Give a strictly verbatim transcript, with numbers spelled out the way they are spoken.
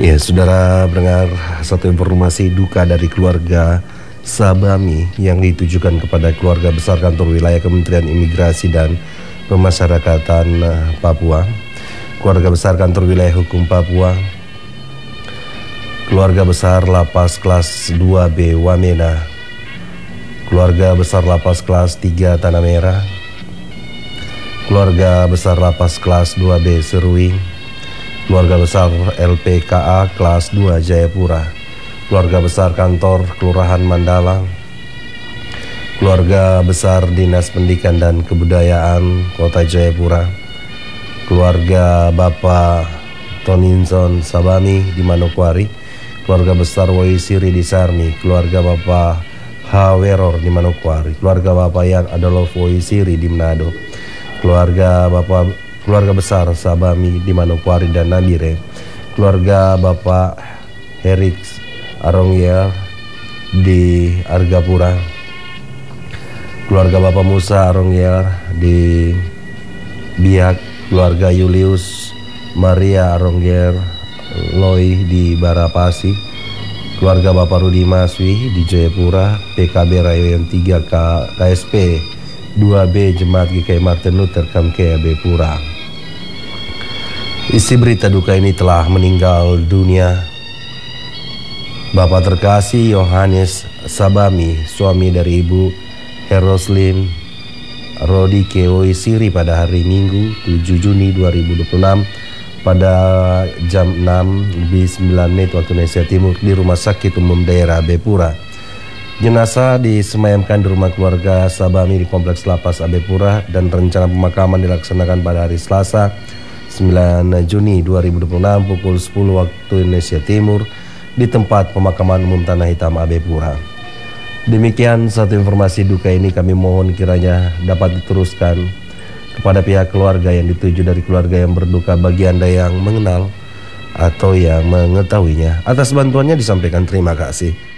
Ya, saudara mendengar satu informasi duka dari keluarga Sabami yang ditujukan kepada keluarga besar kantor wilayah Kementerian Imigrasi dan Pemasyarakatan Papua, keluarga besar kantor wilayah hukum Papua, keluarga besar Lapas kelas dua B Wamena, keluarga besar Lapas kelas tiga Tanah Merah, keluarga besar Lapas kelas dua B Seruing, keluarga besar L P K A kelas dua Jayapura, keluarga besar kantor Kelurahan Mandalang, keluarga besar Dinas Pendidikan dan Kebudayaan Kota Jayapura, keluarga Bapak Toninson Sabami di Manokwari, keluarga besar Woisiri di Sarni, keluarga Bapak Haweror di Manokwari, keluarga Bapak Yan Adolf Woisiri di Manado, keluarga Bapak keluarga besar Sabami di Manokwari dan Nabire, keluarga Bapak Herik Arongyer di Argapura, keluarga Bapak Musa Arongyer di Biak, keluarga Julius Maria Arongyer Loi di Barapasi, keluarga Bapak Rudi Maswi di Jayapura, P K B Rayon tiga K S P dua B Jemaat G K I Martin Luther Kamkea Bepura. Isi berita duka ini telah meninggal dunia Bapak terkasih Yohanes Sabami, suami dari Ibu Heroslin Rodike Woisiri pada hari Minggu tujuh Juni dua ribu dua puluh enam pada jam enam lebih sembilan menit waktu Indonesia Timur di Rumah Sakit Umum Daerah Bepura. Jenazah disemayamkan di rumah keluarga Sabami di Kompleks Lapas Abepura dan rencana pemakaman dilaksanakan pada hari Selasa sembilan Juni dua ribu dua puluh enam pukul sepuluh waktu Indonesia Timur di tempat pemakaman umum Tanah Hitam Abepura. Demikian satu informasi duka ini, kami mohon kiranya dapat diteruskan kepada pihak keluarga yang dituju dari keluarga yang berduka bagi Anda yang mengenal atau yang mengetahuinya. Atas bantuannya disampaikan terima kasih.